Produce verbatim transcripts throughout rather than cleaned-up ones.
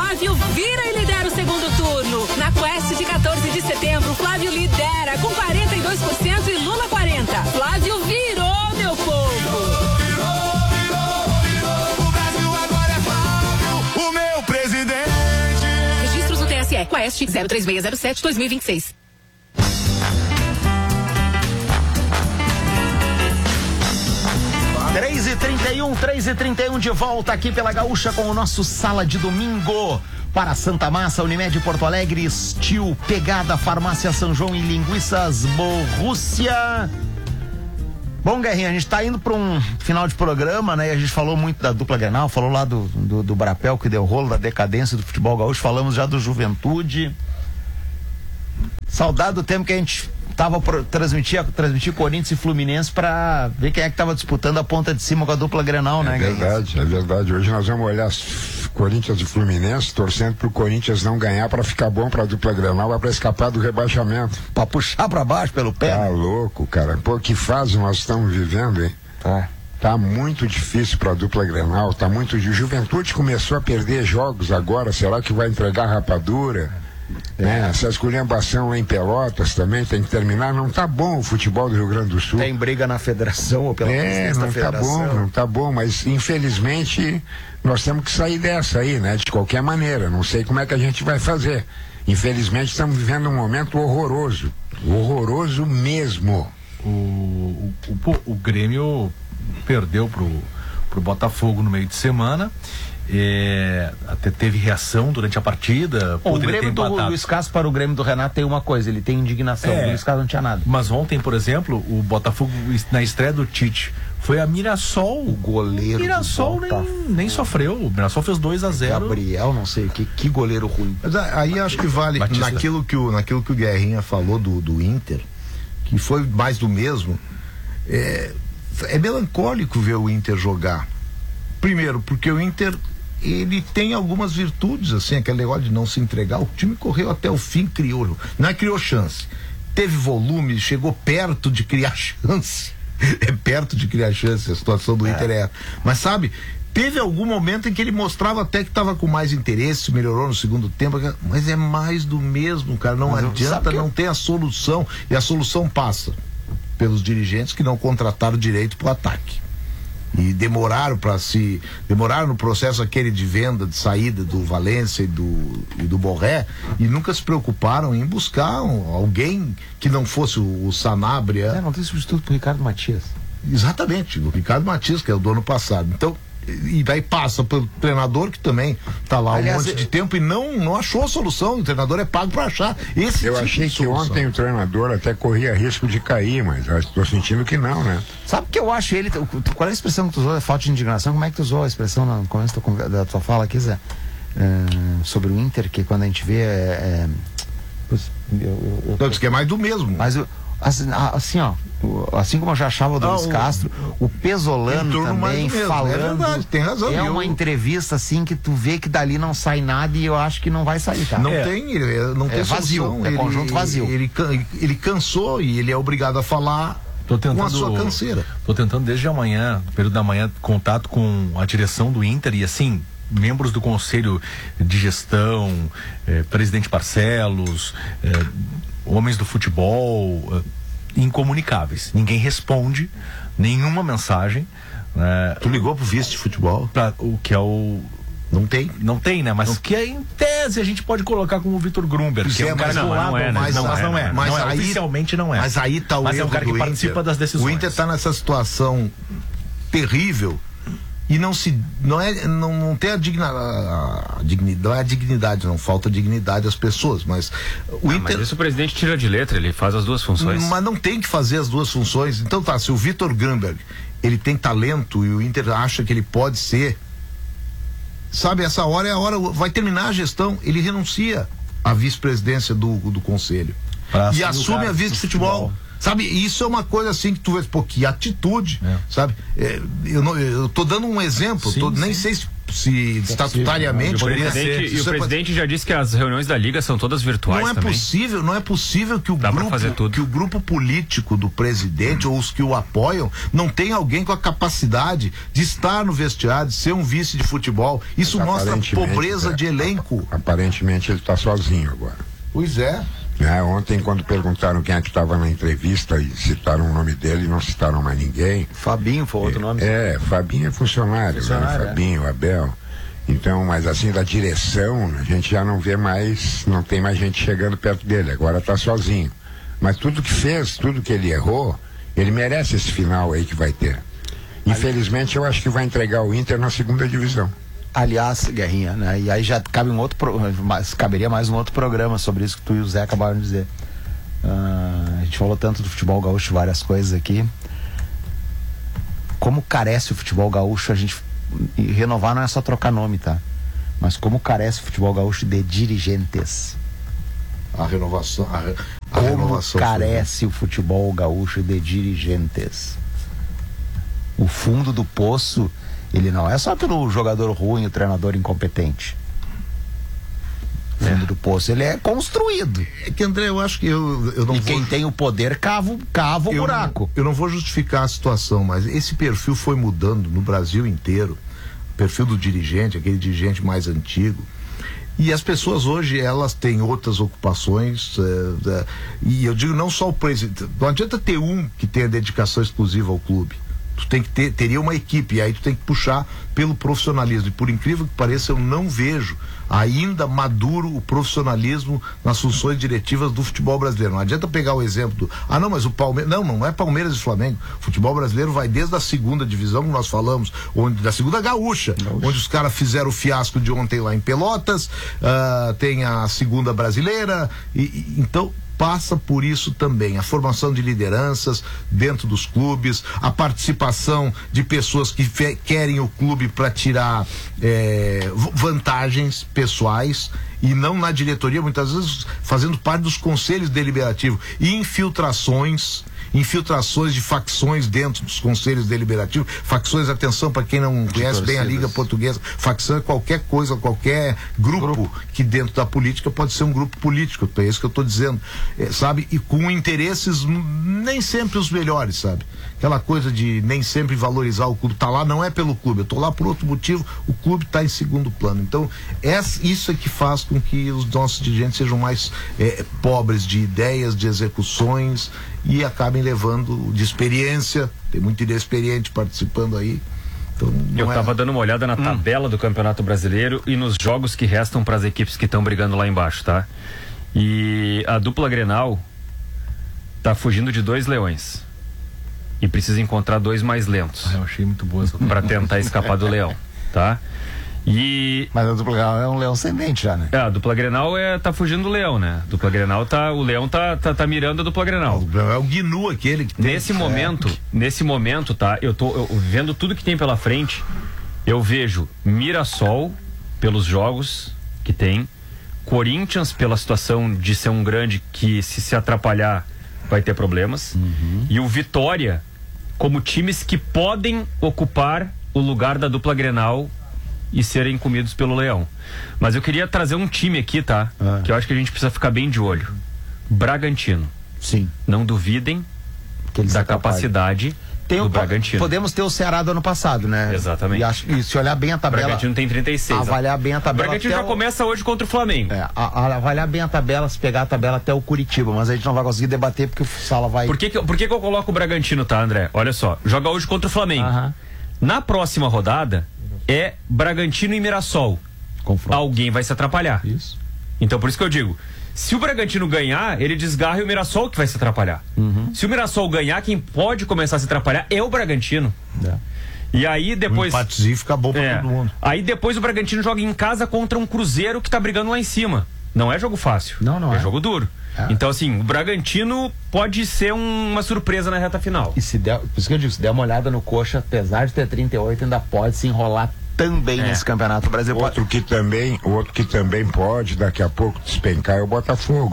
Flávio vira e lidera o segundo turno. Na Quest de quatorze de setembro, Flávio lidera com quarenta e dois por cento e Lula quarenta por cento. Flávio virou, meu povo. Virou, virou, virou. O Brasil agora é Flávio, o meu presidente. Registros no T S E. Quest zero três seis zero sete dois mil e vinte e seis. três e trinta e um, três e trinta e um de volta aqui pela Gaúcha com o nosso Sala de Domingo. Para Santa Massa, Unimed Porto Alegre, Steel, Pegada, Farmácia São João e Linguiças Borrússia. Bom, Guerrinha, a gente tá indo para um final de programa, né? E a gente falou muito da dupla Grenal, falou lá do, do, do Brapel que deu rolo, da decadência do futebol gaúcho, falamos já do Juventude. Saudade do tempo que a gente tava pro, transmitir, transmitir Corinthians e Fluminense pra ver quem é que tava disputando a ponta de cima com a dupla Grenal, né? É verdade, é verdade. Hoje nós vamos olhar Corinthians e Fluminense, torcendo pro Corinthians não ganhar pra ficar bom pra dupla Grenal, vai pra escapar do rebaixamento. Pra puxar pra baixo pelo pé. Tá né? louco, cara. Pô, que fase nós estamos vivendo, hein? Tá. Tá muito difícil pra dupla Grenal, tá muito... Juventude começou a perder jogos agora, será que vai entregar rapadura? É, essa esculhambação lá em Pelotas também tem que terminar. Não tá bom o futebol do Rio Grande do Sul. Tem briga na federação ou pela É, não tá bom, não tá bom, mas infelizmente nós temos que sair dessa aí, né? De qualquer maneira, não sei como é que a gente vai fazer. Infelizmente estamos vivendo um momento horroroso, horroroso mesmo. O, o, o, o Grêmio perdeu pro, pro Botafogo no meio de semana. É, até teve reação durante a partida. O Grêmio do Luiz Castro para o Grêmio do Renato tem uma coisa, ele tem indignação. É, o Luiz Castro não tinha nada. Mas ontem, por exemplo, o Botafogo, na estreia do Tite, foi a Mirassol. O goleiro. Mirassol nem, nem sofreu. O Mirassol fez dois a zero. Gabriel, não sei o que, que goleiro ruim. Mas aí acho que vale naquilo que, o, naquilo que o Guerrinha falou do, do Inter, que foi mais do mesmo. É, é melancólico ver o Inter jogar. Primeiro, porque o Inter, ele tem algumas virtudes, assim, aquele negócio de não se entregar. O time correu até o fim, criou, não é criou chance, teve volume, chegou perto de criar chance. É perto de criar chance, a situação do é. Inter é. Mas sabe, teve algum momento em que ele mostrava até que estava com mais interesse, melhorou no segundo tempo, mas é mais do mesmo, cara. Não mas adianta, não tem a solução, e a solução passa pelos dirigentes que não contrataram direito pro ataque. E demoraram para se. Demoraram no processo aquele de venda, de saída do Valência e do, e do Borré, e nunca se preocuparam em buscar um, alguém que não fosse o, o Sanabria. É, não tem substituto pro Ricardo Matias. Exatamente, o Ricardo Matias, que é o do ano passado. Então, e daí passa pelo treinador que também tá lá Aliás, um monte de tempo e não, não achou a solução. O treinador é pago para achar. Esse eu tipo achei que ontem o treinador até corria risco de cair, mas estou sentindo que não, né? Sabe o que eu acho ele? Qual é a expressão que tu usou? É falta de indignação? Como é que tu usou a expressão no começo da tua fala aqui, Zé? É, sobre o Inter, que quando a gente vê é, é, eu, eu, eu, não, diz que é mais do mesmo. Mas eu, assim, assim, ó, assim como eu já achava do ah, Luiz o, Castro, o Pesolano também falando. É verdade, tem razão. É eu... uma entrevista assim que tu vê que dali não sai nada e eu acho que não vai sair, cara. Não é. tem, não tem é vazio, solução. é ele, conjunto vazio. Ele, ele, ele cansou e ele é obrigado a falar tô tentando, com a sua canseira. Tô tentando desde amanhã, no período da manhã, contato com a direção do Inter e assim, membros do conselho de gestão, eh, presidente Barcelos, eh, homens do futebol, eh, incomunicáveis. Ninguém responde nenhuma mensagem. Né? Tu ligou pro vice de futebol? Pra, o que é o... Não tem? Não tem, né? Mas não. Que é, em tese a gente pode colocar como o Vitor Grumber, que é, é um cara não, colado, não é, né? mas não, mas não é. Mas não é. Aí, oficialmente não é. Mas aí tá o mas erro é um cara que do participa Inter. das decisões. O Inter tá nessa situação terrível e não se não é não, não tem a, digna, a dignidade, não é a dignidade, não falta dignidade às pessoas, mas o ah, Inter, mas isso o presidente tira de letra, ele faz as duas funções. Mas não tem que fazer as duas funções. Então tá, se o Vitor Grumberg, ele tem talento e o Inter acha que ele pode ser, sabe, essa hora é a hora, vai terminar a gestão, ele renuncia à vice-presidência do, do conselho pra e assume a vice de futebol. Sabe, isso é uma coisa assim que tu vê, pô, que atitude, é. sabe? É, eu, não, eu tô dando um exemplo, sim, tô, nem sei se se estatutariamente O poderia presidente, ser. e o presidente já disse que as reuniões da Liga são todas virtuais Não é também. possível, não é possível que o Dá pra grupo, fazer tudo. que o grupo político do presidente ou os que o apoiam não tenha alguém com a capacidade de estar no vestiário, de ser um vice de futebol. Isso Mas mostra aparentemente, pobreza é, de elenco. Aparentemente ele está sozinho agora. Pois é. É, ontem, quando perguntaram quem é que estava na entrevista e citaram o nome dele, não citaram mais ninguém. Fabinho foi outro nome. É, Fabinho é funcionário, Funcionário, né? Fabinho, Abel. Então, mas assim, da direção, a gente já não vê mais, não tem mais gente chegando perto dele, agora está sozinho. Mas tudo que fez, tudo que ele errou, ele merece esse final aí que vai ter. Infelizmente, eu acho que vai entregar o Inter na segunda divisão. Aliás, Guerrinha, né? E aí já cabe um outro pro... mas caberia mais um outro programa sobre isso que tu e o Zé acabaram de dizer. Uh, a gente falou tanto do futebol gaúcho, várias coisas aqui. Como carece o futebol gaúcho, a gente e renovar não é só trocar nome, tá? Mas como carece o futebol gaúcho de dirigentes. A renovação. A, re... a Como renovação carece o futebol gaúcho de dirigentes. O fundo do poço, ele não é só pelo jogador ruim, o treinador incompetente. O fundo é. do poço, ele é construído. É que, André, eu acho que eu, eu não e vou... quem tem o poder cava, cava o eu buraco. Não, eu não vou justificar a situação, mas esse perfil foi mudando no Brasil inteiro. O perfil do dirigente, aquele dirigente mais antigo. E as pessoas hoje, elas têm outras ocupações, é, é, e eu digo não só o presidente, não adianta ter um que tenha dedicação exclusiva ao clube. Tu tem que ter, teria uma equipe, e aí tu tem que puxar pelo profissionalismo. E por incrível que pareça, eu não vejo ainda maduro o profissionalismo nas funções diretivas do futebol brasileiro. Não adianta pegar o exemplo do, ah não, mas o Palmeiras, não, não é Palmeiras e Flamengo. O futebol brasileiro vai desde a segunda divisão, que nós falamos, onde, da segunda gaúcha, gaúcha. onde os caras fizeram o fiasco de ontem lá em Pelotas, uh, tem a segunda brasileira, e, e então passa por isso também, a formação de lideranças dentro dos clubes, a participação de pessoas que querem o clube para tirar é, vantagens pessoais e não na diretoria, muitas vezes fazendo parte dos conselhos deliberativos, e infiltrações infiltrações de facções dentro dos conselhos deliberativos. Facções, atenção para quem não conhece bem a Liga Portuguesa, facção é qualquer coisa, qualquer grupo, grupo que dentro da política pode ser um grupo político, é isso que eu estou dizendo, é, sabe, e com interesses nem sempre os melhores, sabe, aquela coisa de nem sempre valorizar o clube, tá lá não é pelo clube, eu tô lá por outro motivo, o clube está em segundo plano. Então é isso é que faz com que os nossos dirigentes sejam mais é, pobres de ideias, de execuções, e acabem levando de experiência, tem muito inexperiente participando aí. Então, eu estava é... dando uma olhada na hum. tabela do Campeonato Brasileiro e nos jogos que restam para as equipes que estão brigando lá embaixo, tá? E a dupla Grenal tá fugindo de dois leões e precisa encontrar dois mais lentos. Ah, eu achei muito boa essa para tentar escapar do leão, tá? E... Mas a dupla Grenal é um leão sem dente já, né? É, a dupla Grenal é, tá fugindo do leão, né? A dupla Grenal tá, o leão tá, tá, tá mirando a dupla Grenal. É o Guinu aquele que tem. Nesse momento, nesse momento, tá? Eu tô eu, vendo tudo que tem pela frente, eu vejo Mirassol pelos jogos que tem, Corinthians pela situação de ser um grande que se se atrapalhar vai ter problemas, uhum. e o Vitória como times que podem ocupar o lugar da dupla Grenal e serem comidos pelo leão. Mas eu queria trazer um time aqui, tá? Ah. Que eu acho que a gente precisa ficar bem de olho. Bragantino. Sim. Não duvidem que eles da capacidade tem do o, Bragantino. Podemos ter o Ceará do ano passado, né? Exatamente. E, acho, e se olhar bem a tabela... O Bragantino tem trinta e seis. Avaliar bem a tabela... O Bragantino já o... começa hoje contra o Flamengo. É, a, a, avaliar bem a tabela, se pegar a tabela até o Curitiba, mas a gente não vai conseguir debater porque o Sala vai... Por que que, por que que eu coloco o Bragantino, tá, André? Olha só, joga hoje contra o Flamengo. Uh-huh. Na próxima rodada... é Bragantino e Mirassol. Confronto. Alguém vai se atrapalhar. Isso. Então por isso que eu digo, se o Bragantino ganhar, ele desgarra e o Mirassol que vai se atrapalhar. Uhum. Se o Mirassol ganhar, quem pode começar a se atrapalhar é o Bragantino. É. E aí depois... Um empatezinho fica bom pra é. todo mundo. Aí depois o Bragantino joga em casa contra um Cruzeiro que tá brigando lá em cima. Não é jogo fácil. Não, não é. É jogo duro. É. Então assim, o Bragantino pode ser um, uma surpresa na reta final. E se der, por isso que eu digo, se der uma olhada no Coxa, apesar de ter trinta e oito, ainda pode se enrolar também é. nesse Campeonato Brasileiro. Outro que também, outro que também pode daqui a pouco despencar é o Botafogo, hein?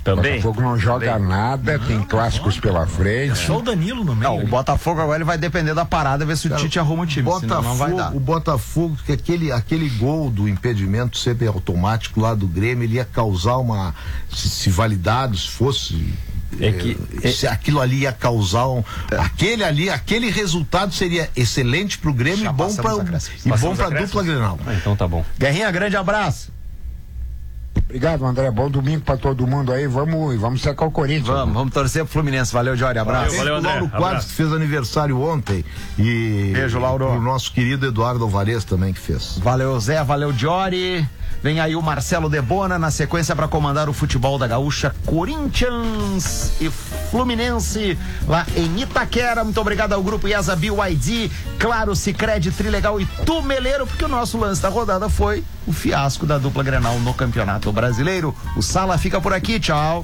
Também. Botafogo não joga Também. nada, tem clássicos pela frente. Só o Danilo no meio. Não, o ali. Botafogo agora ele vai depender da parada, ver se o Tite arruma o time, senão não vai dar. O Botafogo, que aquele, aquele gol do impedimento semi-automático lá do Grêmio, ele ia causar uma. Se, se validado, se fosse. É que- eh, se aquilo ali ia causar um. É. Aquele ali, aquele resultado seria excelente pro Grêmio Já e bom passamos para os acréscimos. e bom Passamos pra acréscimos? dupla Grenal. Ah, então tá bom. Guerrinha, grande abraço. Obrigado, André. Bom domingo pra todo mundo aí. Vamos, vamos secar o Corinthians. Vamos, vamos torcer pro Fluminense. Valeu, Jory. Abraço. Valeu, o André. Lauro Quadros, Abraço. que fez aniversário ontem. E Beijo, Lauro. o nosso querido Eduardo Alvarez também que fez. Valeu, Zé. Valeu, Jory. Vem aí o Marcelo Debona na sequência para comandar o futebol da Gaúcha, Corinthians e Fluminense lá em Itaquera. Muito obrigado ao grupo IESA B Y D, Claro, Sicredi, Trilegal e Tumeleiro, porque o nosso lance da rodada foi o fiasco da dupla Grenal no Campeonato Brasileiro. O Sala fica por aqui, tchau.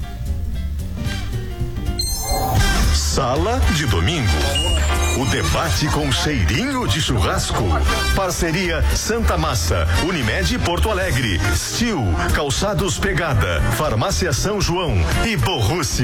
Sala de domingo. O debate com cheirinho de churrasco. Parceria Santa Massa, Unimed Porto Alegre, Steel, Calçados Pegada, Farmácia São João e Borrusse.